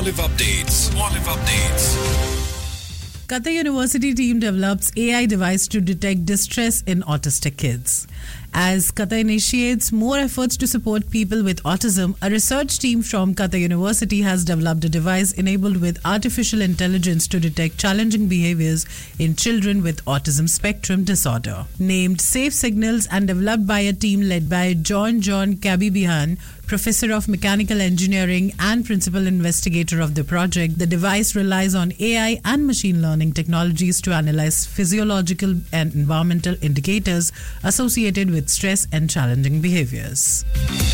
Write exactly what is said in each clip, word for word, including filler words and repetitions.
Olive Updates. Olive Updates. Qatar University team develops A I device to detect distress in autistic kids. As Qatar initiates more efforts to support people with autism, a research team from Qatar University has developed a device enabled with artificial intelligence to detect challenging behaviors in children with autism spectrum disorder. Named Safe Signals and developed by a team led by John John Kabibihan, Professor of Mechanical Engineering and Principal Investigator of the project, the device relies on A I and machine learning technologies to analyze physiological and environmental indicators associated with stress and challenging behaviors.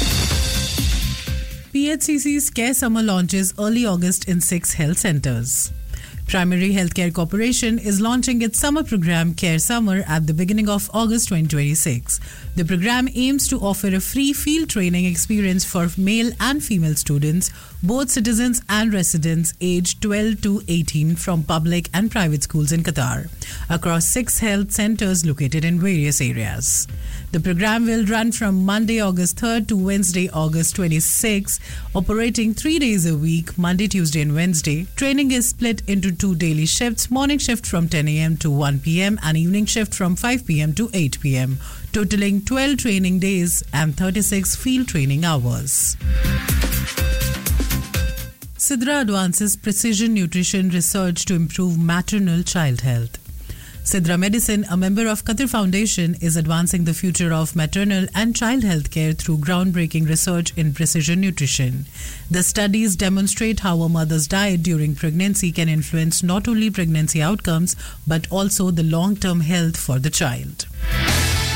P H C C's Care Summer launches early August in six health centres. Primary Healthcare Corporation is launching its summer program Care Summer at the beginning of August twenty twenty-six. The program aims to offer a free field training experience for male and female students, both citizens and residents aged twelve to eighteen from public and private schools in Qatar, across six health centres located in various areas. The program will run from Monday, August third to Wednesday, August twenty-sixth, operating three days a week, Monday, Tuesday and Wednesday. Training is split into two daily shifts, morning shift from ten a.m. to one p.m. and evening shift from five p.m. to eight p.m., totaling twelve training days and thirty-six field training hours. Sidra advances precision nutrition research to improve maternal child health. Sidra Medicine, a member of Qatar Foundation, is advancing the future of maternal and child health care through groundbreaking research in precision nutrition. The studies demonstrate how a mother's diet during pregnancy can influence not only pregnancy outcomes but also the long-term health for the child.